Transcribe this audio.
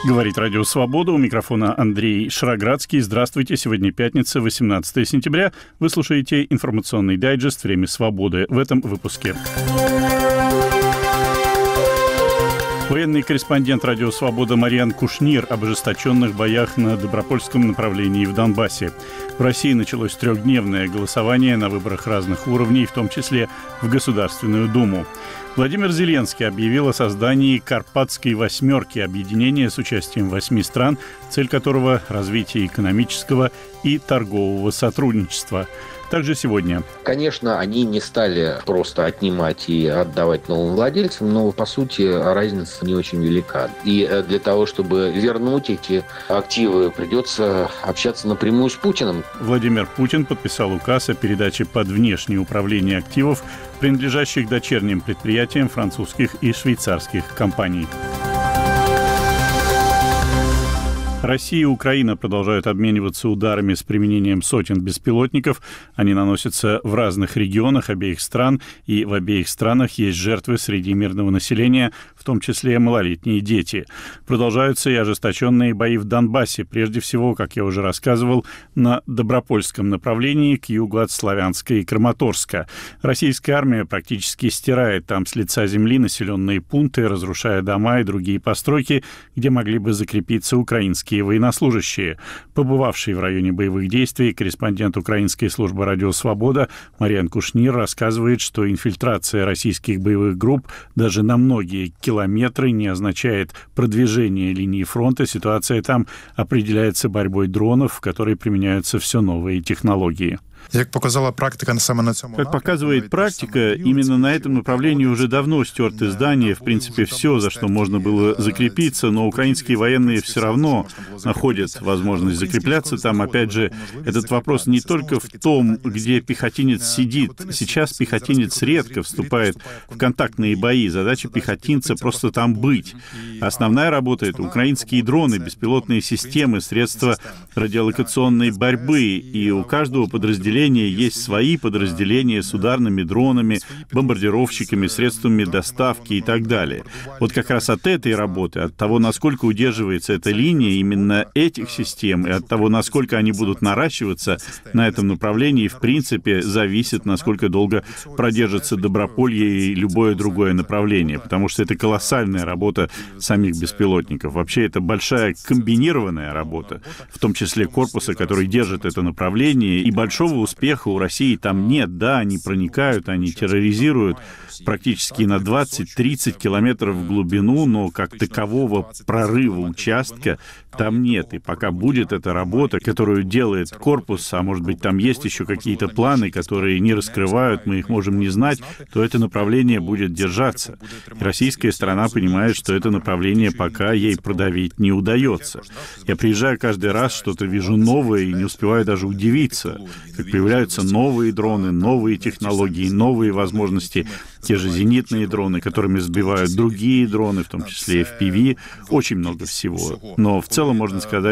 Говорит Радио Свобода. У микрофона Андрей Шароградский. Здравствуйте. Сегодня пятница, 18 сентября. Вы слушаете информационный дайджест «Время свободы». В этом выпуске. Военный корреспондент Радио Свобода Мариан Кушнир об ожесточенных боях на Добропольском направлении в Донбассе. В России началось трехдневное голосование на выборах разных уровней, в том числе в Государственную Думу. Владимир Зеленский объявил о создании «Карпатской восьмерки» — объединения с участием 8 стран, цель которого — развитие экономического и торгового сотрудничества. Также сегодня. Конечно, они не стали просто отнимать и отдавать новым владельцам, но, по сути, разница не очень велика. И для того, чтобы вернуть эти активы, придется общаться напрямую с Путиным. Владимир Путин подписал указ о передаче под внешнее управление активов, принадлежащих дочерним предприятиям французских и швейцарских компаний. Россия и Украина продолжают обмениваться ударами с применением сотен беспилотников. Они наносятся в разных регионах обеих стран, и в обеих странах есть жертвы среди мирного населения, в том числе малолетние дети. Продолжаются и ожесточенные бои в Донбассе, прежде всего, как я уже рассказывал, на Добропольском направлении к югу от Славянска и Краматорска. Российская армия практически стирает там с лица земли населенные пункты, разрушая дома и другие постройки, где могли бы закрепиться украинские военнослужащие. Побывавший в районе боевых действий корреспондент Украинской службы «Радио Свобода» Мариан Кушнир рассказывает, что инфильтрация российских боевых групп даже на многие километры не означает продвижение линии фронта. Ситуация там определяется борьбой дронов, в которой применяются все новые технологии. Как показывает практика, именно на этом направлении уже давно стерты здания, в принципе, все, за что можно было закрепиться, но украинские военные все равно находят возможность закрепляться там. Опять же, этот вопрос не только в том, где пехотинец сидит. Сейчас пехотинец редко вступает в контактные бои. Задача пехотинца просто там быть. Основная работа — это украинские дроны, беспилотные системы, средства радиолокационной борьбы, и у каждого подразделения есть свои подразделения с ударными дронами, бомбардировщиками, средствами доставки и так далее. Вот как раз от этой работы, от того, насколько удерживается эта линия именно этих систем, и от того, насколько они будут наращиваться на этом направлении, в принципе, зависит, насколько долго продержится Доброполье и любое другое направление, потому что это колоссальная работа самих беспилотников. Вообще, это большая комбинированная работа, в том числе корпуса, который держит это направление, и большого успеха у России там нет. Да, они проникают, они терроризируют практически на 20-30 километров в глубину, но как такового прорыва участка там нет. И пока будет эта работа, которую делает корпус, а может быть там есть еще какие-то планы, которые не раскрывают, мы их можем не знать, то это направление будет держаться. И российская сторона понимает, что это направление пока ей продавить не удается. Я приезжаю каждый раз, что-то вижу новое и не успеваю даже удивиться, как появляются новые дроны, новые технологии, новые возможности. Те же зенитные дроны, которыми сбивают другие дроны, в том числе FPV, очень много всего. Но в целом можно сказать,